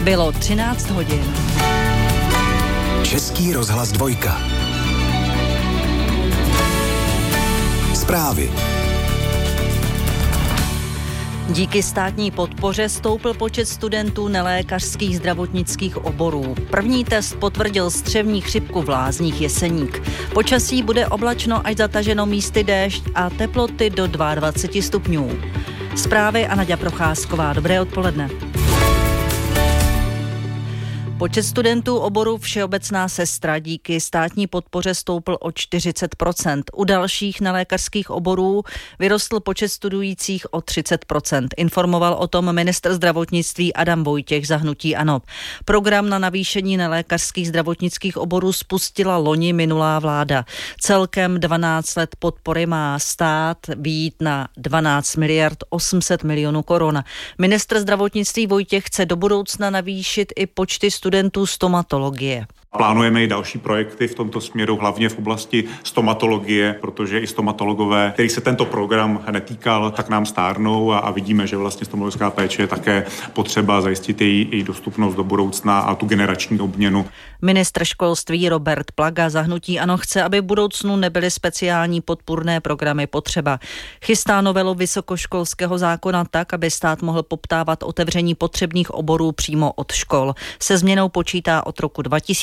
Bylo 13 hodin. Český rozhlas 2. Zprávy. Díky státní podpoře stoupl počet studentů nelékařských zdravotnických oborů. První test potvrdil střevní chřipku v Lázních Jeseník. Počasí bude oblačno až zataženo místy déšť a teploty do 22 stupňů. Zprávy a Naďa Procházková. Dobré odpoledne. Počet studentů oboru všeobecná sestra díky státní podpoře stoupl o 40%. U dalších nelékařských oborů vyrostl počet studujících o 30%. Informoval o tom ministr zdravotnictví Adam Vojtěch za hnutí ANO. Program na navýšení nelékařských zdravotnických oborů spustila loni minulá vláda. Celkem 12 let podpory má stát vyjít na 12 miliard 800 milionů korun. Ministr zdravotnictví Vojtěch chce do budoucna navýšit i počty studentů stomatologie. Plánujeme i další projekty v tomto směru, hlavně v oblasti stomatologie, protože i stomatologové, kterých se tento program netýkal, tak nám stárnou a vidíme, že vlastně stomatologická péče je také potřeba zajistit její dostupnost do budoucna a tu generační obměnu. Ministr školství Robert Plaga za hnutí ANO chce, aby v budoucnu nebyly speciální podpůrné programy potřeba. Chystá novelu vysokoškolského zákona tak, aby stát mohl poptávat otevření potřebných oborů přímo od škol. Se změnou počítá od roku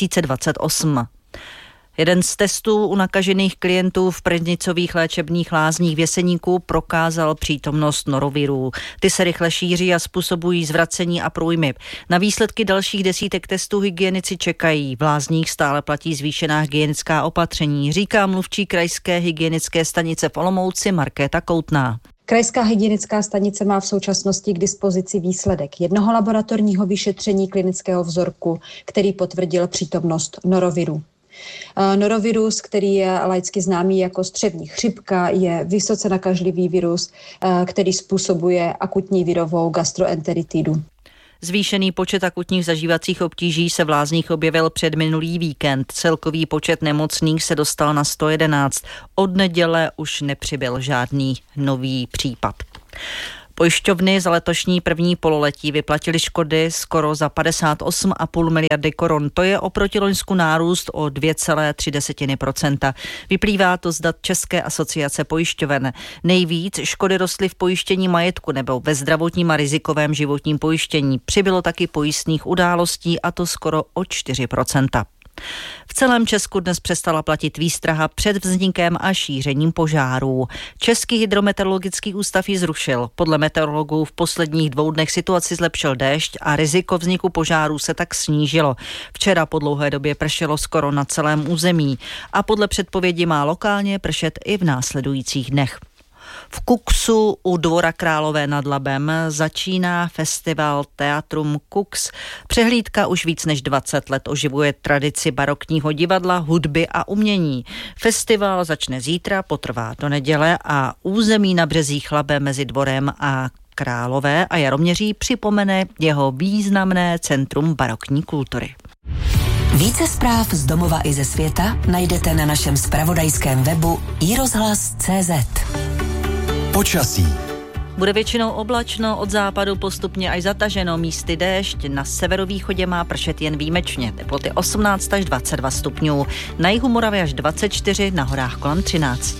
2028. Jeden z testů u nakažených klientů v Prdnicových léčebných lázních v Jeseníku prokázal přítomnost norovirů. Ty se rychle šíří a způsobují zvracení a průjmy. Na výsledky dalších desítek testů hygienici čekají. V lázních stále platí zvýšená hygienická opatření, říká mluvčí krajské hygienické stanice v Olomouci Markéta Koutná. Krajská hygienická stanice má v současnosti k dispozici výsledek jednoho laboratorního vyšetření klinického vzorku, který potvrdil přítomnost noroviru. Norovirus, který je laicky známý jako střevní chřipka, je vysoce nakažlivý virus, který způsobuje akutní virovou gastroenteritidu. Zvýšený počet akutních zažívacích obtíží se v lázních objevil před minulý víkend. Celkový počet nemocných se dostal na 111. Od neděle už nepřibyl žádný nový případ. Pojišťovny za letošní první pololetí vyplatily škody skoro za 58,5 miliardy korun. To je oproti loňsku nárůst o 2,3%. Vyplývá to z dat České asociace pojišťoven. Nejvíc škody rostly v pojištění majetku nebo ve zdravotním a rizikovém životním pojištění. Přibylo taky pojistných událostí a to skoro o 4%. V celém Česku dnes přestala platit výstraha před vznikem a šířením požárů. Český hydrometeorologický ústav ji zrušil. Podle meteorologů v posledních 2 dnech situaci zlepšil déšť a riziko vzniku požárů se tak snížilo. Včera po dlouhé době pršelo skoro na celém území a podle předpovědi má lokálně pršet i v následujících dnech. V Kuxu u Dvora Králové nad Labem začíná festival Teatrum Kux. Přehlídka už víc než 20 let oživuje tradici barokního divadla, hudby a umění. Festival začne zítra, potrvá do neděle a území na březích Labe mezi Dvorem a Králové a Jaroměří připomene jeho významné centrum barokní kultury. Více zpráv z domova i ze světa najdete na našem zpravodajském webu iRozhlas.cz. Počasí. Bude většinou oblačno, od západu postupně až zataženo, místy déšť, na severovýchodě má pršet jen výjimečně. Teploty 18 až 22 stupňů, na jihu Moravy až 24, na horách kolem 13.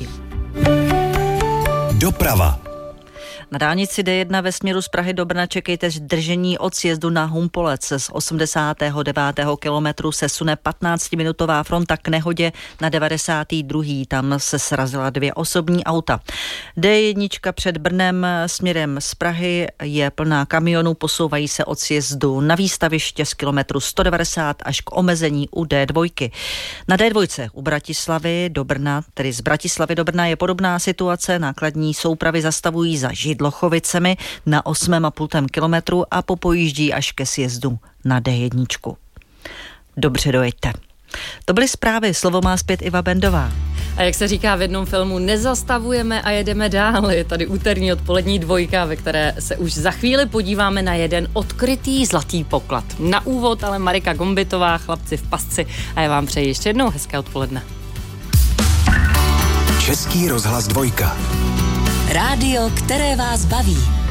Doprava. Na dálnici D1 ve směru z Prahy do Brna čekejte zdržení od sjezdu na Humpolec. Z 89. kilometru se sune 15-minutová fronta k nehodě na 92. Tam se srazila 2 osobní auta. D1 před Brnem směrem z Prahy je plná kamionů, posouvají se od sjezdu na výstaviště z kilometru 190 až k omezení u D2. Na D2 u Bratislavy do Brna, tedy z Bratislavy do Brna je podobná situace. Nákladní soupravy zastavují za Židlochovicemi na 8,5 kilometru a popojíždí až ke sjezdu na D1. Dobře dojeďte. To byly zprávy, slovo má zpět Iva Bendová. A jak se říká v jednom filmu, nezastavujeme a jedeme dál. Je tady úterní odpolední 2, ve které se už za chvíli podíváme na jeden odkrytý zlatý poklad. Na úvod ale Marika Gombitová, Chlapci v pasci, a já vám přeji ještě jednou hezké odpoledne. Český rozhlas 2. Rádio, které vás baví.